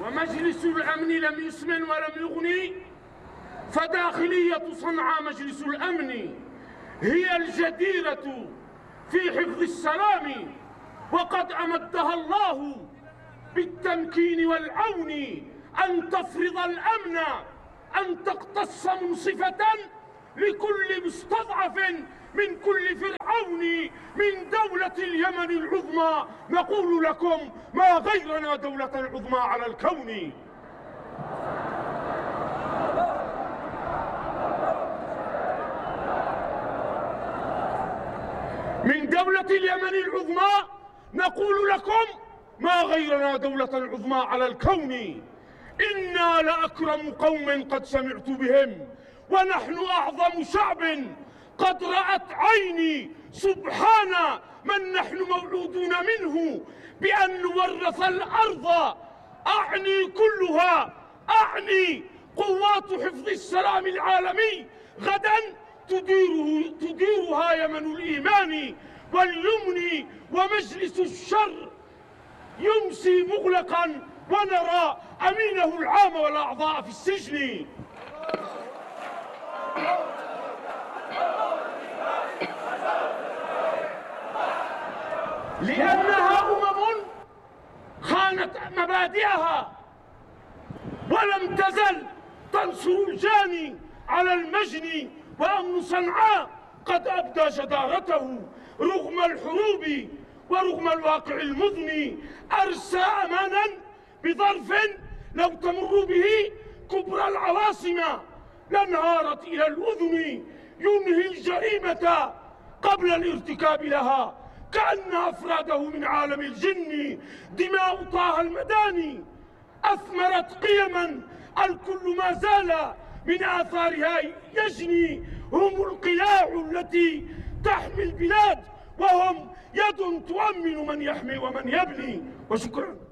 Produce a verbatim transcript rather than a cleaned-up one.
ومجلس الأمن لم يسمن ولم يغني، فداخلية صنعاء مجلس الأمن هي الجديرة في حفظ السلام، وقد أمدها الله بالتمكين والعون أن تفرض الأمن، أن تقتص منصفة لكل مستضعف من كل فرعون من دولة اليمن العظمى. نقول لكم ما غيرنا دولة العظمى على الكون. من دولة اليمن العظمى نقول لكم ما غيرنا دولة العظمى على الكون. إنا لأكرم قوم قد سمعت بهم، ونحن أعظم شعب قد رأت عيني. سبحان من نحن مولودون منه بأن نورث الأرض، أعني كلها، أعني قوات حفظ السلام العالمي غدا تديره تديرها يمن الإيمان واليمن، ومجلس الشر يمسي مغلقا ونرى أمينه العام والأعضاء في السجن. لأنها أمم خانت مبادئها ولم تزل تنصر الجاني على المجني، وأمن صنعاء قد أبدى جدارته رغم الحروب ورغم الواقع المضني. أرسى أمانا بظرف لو تمر به كبرى العواصم لانهارت إلى الأذن، ينهي الجريمة قبل الارتكاب لها كأن أفراده من عالم الجن. دماء طه المداني أثمرت قيما الكل ما زال من آثارها يجني. هم القلاع التي تحمي البلاد، وهم يد تؤمن من يحمي ومن يبني. وشكرا.